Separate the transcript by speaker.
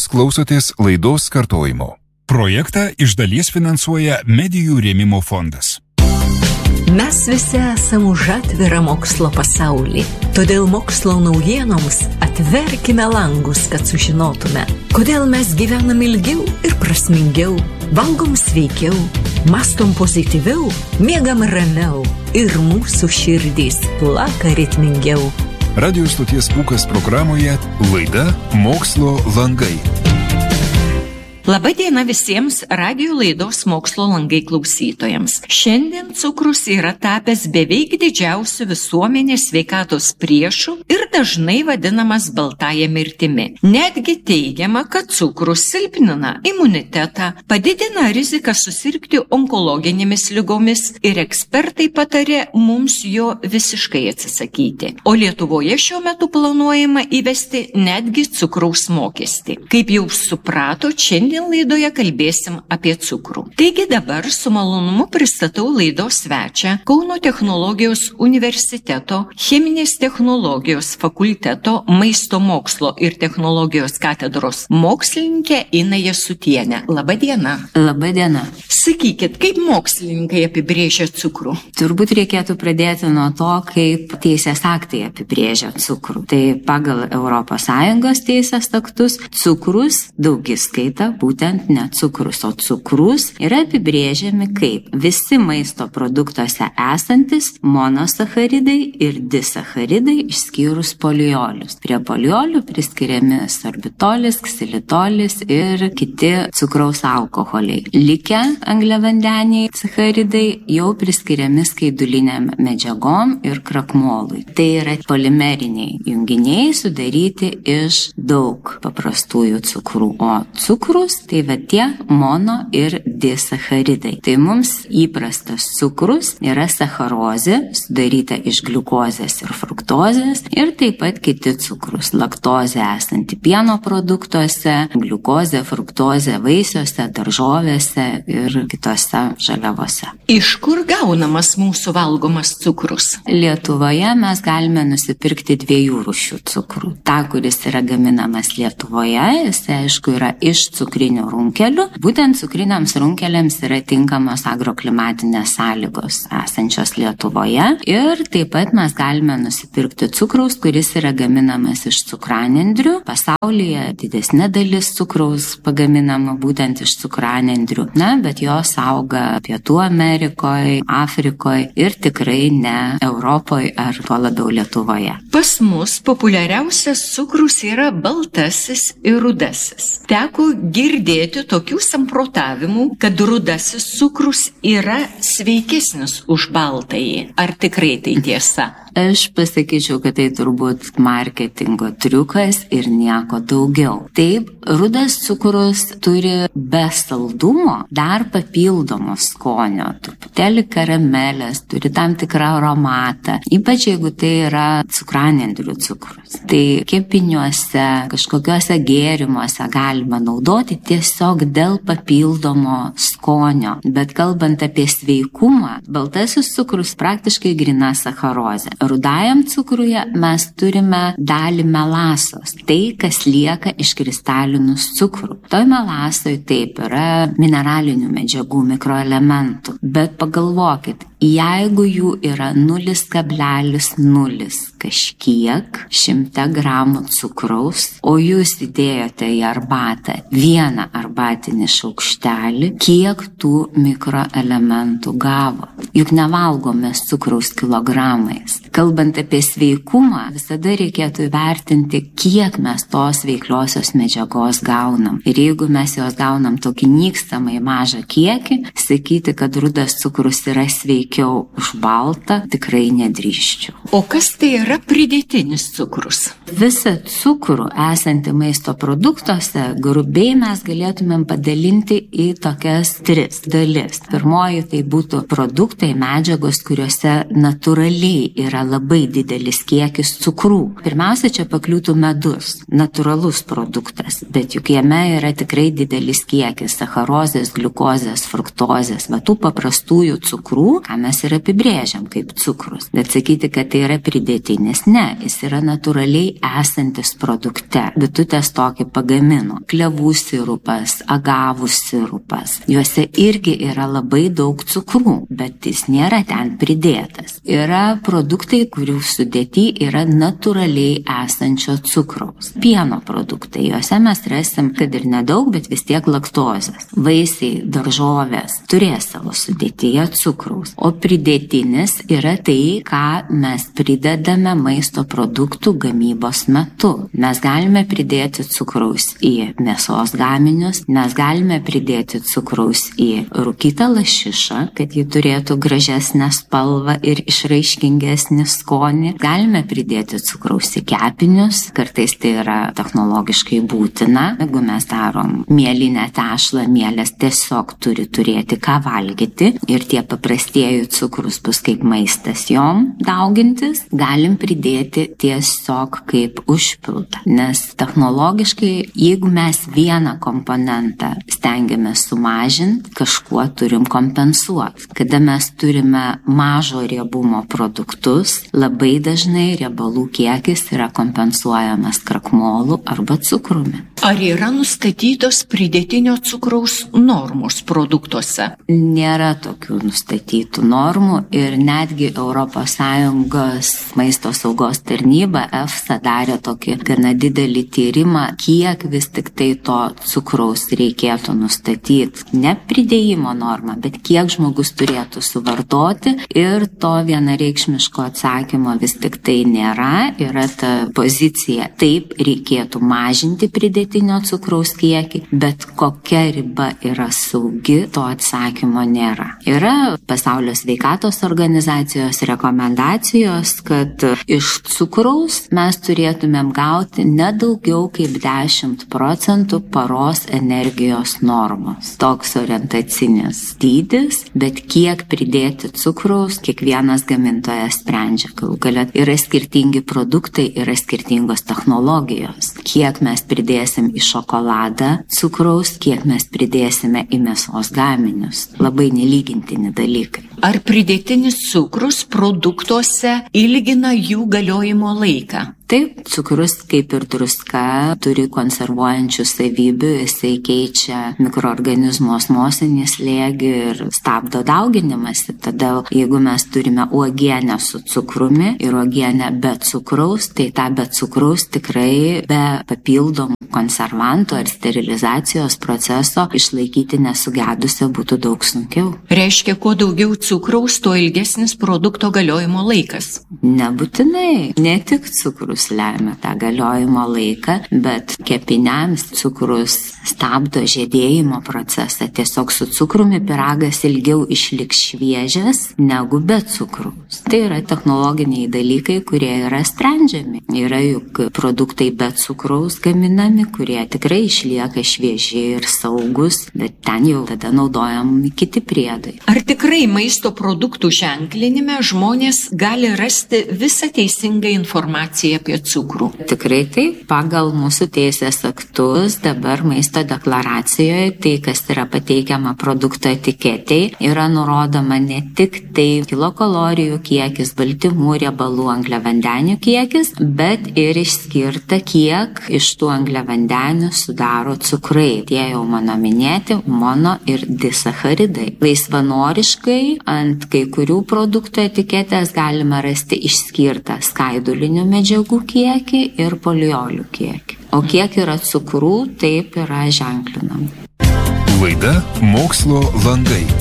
Speaker 1: Jūs klausotės laidos kartojimo. Projektą iš dalies finansuoja Medijų rėmimo fondas.
Speaker 2: Mes visi esame už atvirą mokslo pasaulį, todėl mokslo naujienoms atverkime langus, kad sužinotume, kodėl mes gyvenam ilgiau ir prasmingiau, valgom sveikiau, mąstom pozityviau, miegam ramiau ir mūsų širdys plaka ritmingiau.
Speaker 1: Radio stoties Pūkas programoje laida Mokslo langai.
Speaker 3: Labą dieną visiems radio laidos Mokslo langai klausytojams. Šiandien cukrus yra tapęs beveik didžiausiu visuomenės sveikatos priešu ir dažnai vadinamas baltąja mirtimi. Netgi teigiama, kad cukrus silpnina imunitetą, padidina riziką susirgti onkologinėmis ligomis ir ekspertai patarė mums jo visiškai atsisakyti. O Lietuvoje šiuo metu planuojama įvesti netgi cukraus mokestį. Kaip jau suprato, šiandien laidoje kalbėsim apie cukrų. Taigi dabar su malonumu pristatau laidos svečią Kauno technologijos universiteto cheminės technologijos fakulteto maisto mokslo ir technologijos katedros mokslininkę Iną Jasutienę. Labą dieną.
Speaker 4: Labą dieną.
Speaker 3: Sakykit, kaip mokslininkai apibrėžia cukrų?
Speaker 4: Turbūt reikėtų pradėti nuo to, kaip teisės aktai apibrėžia cukrų. Tai pagal ES teisės aktus cukrus daugiskaita būtent ne cukrus, o cukrus yra apibrėžiami kaip visi maisto produktuose esantis monosacharidai ir disacharidai išskyrus poliolius. Prie poliolių priskiriami sorbitolis, ksilitolis ir kiti cukraus alkoholiai. Likę angliavandeniai sacharidai jau priskiriami skaiduliniam medžiagom ir krakmolui. Tai yra polimeriniai junginiai sudaryti iš daug paprastųjų cukrų, o cukrus tai va tie mono ir disacharidai. Tai mums įprastas cukrus yra sacharozė, sudaryta iš gliukozės ir fruktozės ir taip pat kiti cukrus, laktozė esanti pieno produktuose, gliukozė, fruktozė vaisiuose, daržovėse ir kitose žaliavose.
Speaker 3: Iš kur gaunamas mūsų valgomas cukrus?
Speaker 4: Lietuvoje mes galime nusipirkti dviejų rūšių cukrų. Ta, kuris yra gaminamas Lietuvoje, jis aišku yra iš cukrinių runkelių. Būtent cukriniams runkeliams yra tinkamos agroklimatinės sąlygos esančios Lietuvoje ir taip pat mes galime nusipirkti cukraus, kuris yra gaminamas iš cukranendrių. Pasaulyje didesnė dalis cukraus pagaminama būtent iš cukranendrių, bet jos auga Pietų Amerikoje, Afrikoje ir tikrai ne Europoje ar tuo labiau Lietuvoje.
Speaker 3: Pas mus populiariausias cukrus yra baltasis ir rudasis. Teko girdėti tokių samprotavimų, kad rudasis cukrus yra sveikesnis už baltąjį. Ar tikrai tai tiesa?
Speaker 4: Aš pasakyčiau, kad tai turbūt marketingo triukas ir nieko daugiau. Taip, rudas cukrus turi be saldumo dar papildomo skonio, truputėlį karamelės, turi tam tikrą aromatą, ypač jeigu tai yra cukranendrių cukrus. Tai kepiniuose, kažkokiuose gėrimuose galima naudoti tiesiog dėl papildomo skonio. Bet kalbant apie sveikumą, baltasis cukrus praktiškai gryna sacharozė. Rudajam cukruje mes turime dalį melasos, tai kas lieka iš kristalinų cukrų. Toj melasoj taip yra mineralinių medžiagų, mikroelementų, bet pagalvokit, jeigu jų yra 0,0 kažkiek 100 gramų cukraus, o jūs įdėjote į arbatą 1 arbatinį šaukštelį, kiek tų mikroelementų gavo? Juk nevalgome cukraus kilogramais. Kalbant apie sveikumą, visada reikėtų įvertinti, kiek mes tos veikliosios medžiagos gaunam. Ir jeigu mes jos gaunam tokį nykstamai mažą kiekį, sakyti, kad rudas cukrus yra sveikiau už baltą, tikrai nedrįsčiau.
Speaker 3: O kas tai yra pridėtinis cukrus?
Speaker 4: Visą cukrų esantį maisto produktuose grubiai mes galėtumėm padalinti į tokias 3 dalis. Pirmoji tai būtų produktai, medžiagos, kuriuose natūraliai yra labai didelis kiekis cukrų. Pirmiausia, čia pakliūtų medus, natūralus produktas, bet juk jame yra tikrai didelis kiekis sacharozės, gliukozės, fruktozės, tų paprastųjų cukrų, ką mes ir apibrėžiam kaip cukrus. Bet sakyti, kad tai yra pridėtinis, ne, jis yra natūraliai esantis produkte. Bitutės tokį pagamino. Klevų sirupas, agavų sirupas. Juose irgi yra labai daug cukrų, bet jis nėra ten pridėtas. Yra produktai, kurių sudėty yra natūraliai esančio cukraus. Pieno produktai, juose mes rasim, kad ir nedaug, bet vis tiek laktozės. Vaisiai, daržovės turės savo sudėtyje cukraus. O pridėtinis yra tai, ką mes pridedame maisto produktų gamybos metu. Mes galime pridėti cukraus į mėsos gaminius, mes galime pridėti cukraus į rūkytą lašišą, kad ji turėtų gražesnę spalvą ir išraiškingesnį skonį. Galime pridėti cukraus į kepinius, kartais tai yra technologiškai būtina. Jeigu mes darom mielinę tešlą, mielės tiesiog turi turėti ką valgyti ir tie paprastieji cukrus bus kaip maistas jom daugintis, galim pridėti tiesiog kaip užpildą. Nes technologiškai, jeigu mes vieną komponentą stengiamės sumažinti, kažkuo turim kompensuoti. Kada mes turime mažo riebumo produktus, labai dažnai riebalų kiekis yra kompensuojamas krakmolu arba cukrumi.
Speaker 3: Ar yra nustatytos pridėtinio cukraus normos produktuose?
Speaker 4: Nėra tokių nustatytų normų ir netgi ES maisto saugos tarnyba EFSA darė tokį gana didelį tyrimą, kiek vis tik tai to cukraus reikėtų nustatyti. Ne pridėjimo normą, bet kiek žmogus turėtų suvartoti ir to vienareikšmiško atsakymo vis tik tai nėra. Yra ta pozicija, taip reikėtų mažinti pridėtinio cukraus kiekį, bet kokia riba yra saugi, to atsakymo nėra. Yra Pasaulio sveikatos organizacijos rekomendacijos, kad iš cukraus mes turėtumėm gauti nedaugiau kaip 10% paros energijos normos. Toks orientacinis dydis, bet kiek pridėti cukraus, kiekvienas gamintojas sprendžia. Galų gale yra skirtingi produktai, yra skirtingos technologijos. Kiek mes pridėsim į šokoladą cukraus, kiek mes pridėsime į mėsos gaminius. Labai nelygintini dalykai.
Speaker 3: Ar pridėtinis cukrus produktuose ilgina jų galiojimo laiką?
Speaker 4: Taip, cukrus kaip ir druska turi konservuojančių savybių, jisai keičia mikroorganizmų osmosinį slėgį ir stabdo dauginimąsi. Todėl, jeigu mes turime uogienę su cukrumi ir uogienę be cukraus, tai tą be cukraus tikrai be papildomų konservantų ar sterilizacijos proceso išlaikyti nesugedusią būtų daug sunkiau.
Speaker 3: Reiškia, kuo daugiau cukraus, tuo ilgesnis produkto galiojimo laikas?
Speaker 4: Nebūtinai, ne tik cukrus lemia tą galiojimo laiką, bet kepiniams cukrus stabdo žiedėjimo procesą. Tiesiog su cukrumi pyragas ilgiau išliks šviežias negu be cukraus. Tai yra technologiniai dalykai, kurie yra sprendžiami. Yra juk produktai be cukraus gaminami, kurie tikrai išlieka švieži ir saugus, bet ten jau tada naudojami kiti priedai.
Speaker 3: Ar tikrai maisto produktų ženklinime žmonės gali rasti visą teisingą informaciją apie cukrų?
Speaker 4: Tikrai taip. Pagal mūsų teisės aktus dabar maisto deklaracijoje tai, kas yra pateikiama produkto etiketei, yra nurodoma ne tik tai kilokalorijų kiekis, baltymų, riebalų, angliavandenių kiekis, bet ir išskirta, kiek iš tų angliavandenių sudaro cukrai. Tie jau mano minėti mono ir disacharidai. Laisvanoriškai ant kai kurių produktų etiketės galima rasti išskirtą skaidulinių medžiagų kiekį ir poliolių kiekį. O kiek yra cukrų, taip yra ženklinama.
Speaker 1: Laida Mokslo langai.